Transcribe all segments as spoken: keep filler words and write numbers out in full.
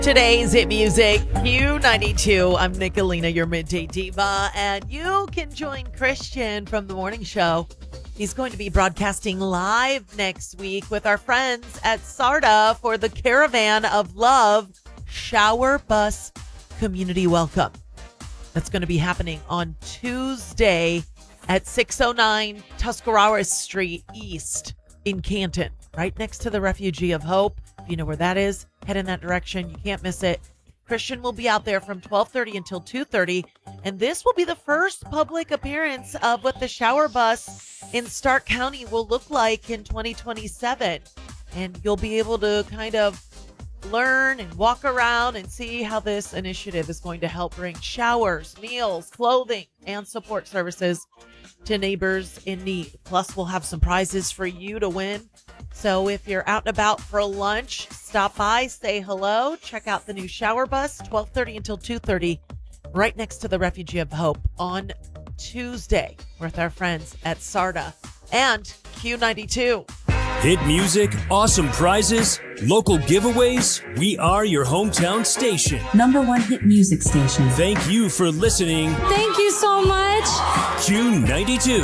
Today's Hit Music, Q ninety-two. I'm Nicolina, your midday diva, and you can join Christian from the morning show. He's going to be broadcasting live next week with our friends at SARTA for the Caravan of Love Shower Bus Community Welcome. That's going to be happening on Tuesday at six oh nine Tuscarawas Street East in Canton, right next to the Refugee of Hope. If you know where that is, head in that direction. You can't miss it. Christian will be out there from twelve thirty until two thirty, and this will be the first public appearance of what the shower bus in Stark County will look like in twenty twenty-seven. And you'll be able to kind of learn and walk around and see how this initiative is going to help bring showers, meals, clothing, and support services to neighbors in need. Plus, we'll have some prizes for you to win. So if you're out and about for lunch, stop by, say hello, check out the new shower bus, twelve thirty until two thirty, right next to the Refugee of Hope on Tuesday with our friends at SARTA and Q ninety-two. Hit music, awesome prizes, local giveaways. We are your hometown station. Number one hit music station. Thank you for listening. Thank you so much. Q ninety-two.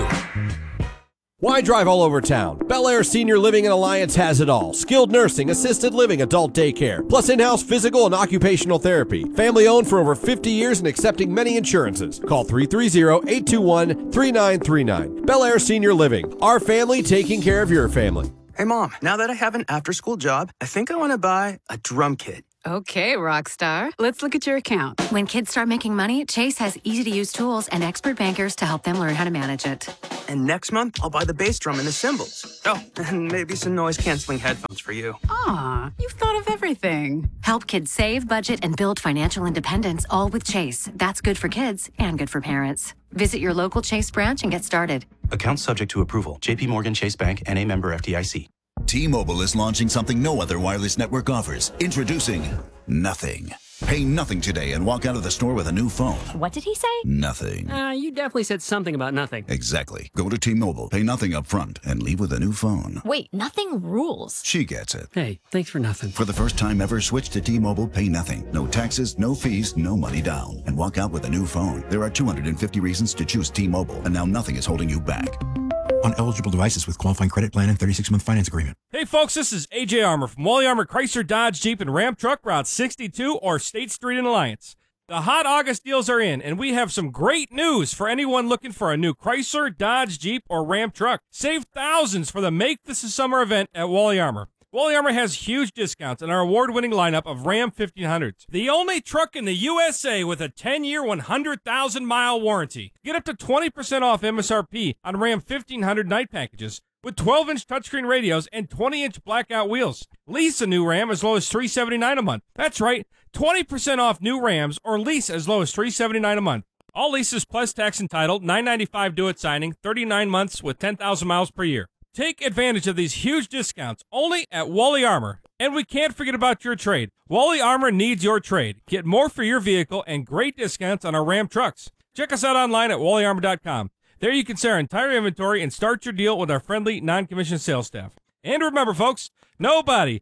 Why drive all over town? Bel Air Senior Living and Alliance has it all. Skilled nursing, assisted living, adult daycare, plus in-house physical and occupational therapy. Family owned for over fifty years and accepting many insurances. Call three three zero, eight two one, three nine three nine. Bel Air Senior Living. Our family taking care of your family. Hey, Mom, now that I have an after-school job, I think I want to buy a drum kit. Okay, Rockstar. Let's look at your account. When kids start making money, Chase has easy-to-use tools and expert bankers to help them learn how to manage it. And next month, I'll buy the bass drum and the cymbals. Oh, and maybe some noise-canceling headphones for you. Aw, you've thought of everything. Help kids save, budget, and build financial independence, all with Chase. That's good for kids and good for parents. Visit your local Chase branch and get started. Account subject to approval. J P Morgan Chase Bank, N A member F D I C. T-Mobile is launching something no other wireless network offers. Introducing Nothing. Pay nothing today and walk out of the store with a new phone. What did he say? Nothing. Uh, you definitely said something about nothing. Exactly. Go to T-Mobile, pay nothing up front, and leave with a new phone. Wait, nothing rules. She gets it. Hey, thanks for nothing. For the first time ever, switch to T-Mobile, pay nothing. No taxes, no fees, no money down. And walk out with a new phone. There are two hundred fifty reasons to choose T-Mobile, and now nothing is holding you back. On eligible devices with qualifying credit plan and thirty-six month finance agreement. Hey folks, this is A J Armour from Wally Armour Chrysler Dodge Jeep and Ram Truck, Route sixty-two or State Street in Alliance. The hot August deals are in, and we have some great news for anyone looking for a new Chrysler, Dodge, Jeep, or Ram truck. Save thousands for the Make This a Summer event at Wally Armour. Wally Armour has huge discounts on our award-winning lineup of Ram fifteen hundreds. The only truck in the U S A with a ten-year, one hundred thousand mile warranty. Get up to twenty percent off M S R P on Ram fifteen hundred night packages with twelve inch touchscreen radios and twenty inch blackout wheels. Lease a new Ram as low as three hundred seventy-nine dollars a month. That's right, twenty percent off new Rams or lease as low as three hundred seventy-nine dollars a month. All leases plus tax entitled, nine ninety-five due at signing, thirty-nine months with ten thousand miles per year. Take advantage of these huge discounts only at Wally Armour. And we can't forget about your trade. Wally Armour needs your trade. Get more for your vehicle and great discounts on our Ram trucks. Check us out online at wally armour dot com. There you can see our entire inventory and start your deal with our friendly, non-commissioned sales staff. And remember, folks, nobody,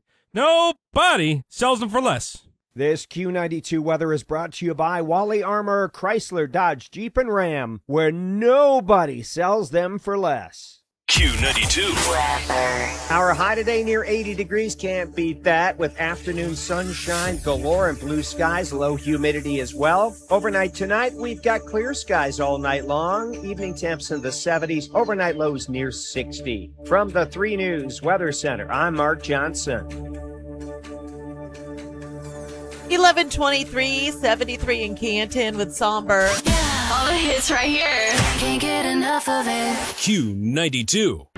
nobody sells them for less. This Q ninety-two weather is brought to you by Wally Armour, Chrysler, Dodge, Jeep, and Ram, where nobody sells them for less. Q ninety-two. Our high today near eighty degrees, can't beat that, with afternoon sunshine galore and blue skies, low humidity as well. Overnight tonight, we've got clear skies all night long, evening temps in the seventies, overnight lows near sixty. From the three News Weather Center, I'm Mark Johnson. eleven twenty-three, seventy-three in Canton with Somber. Yeah, all the hits right here. Can't get enough of it. Q ninety-two.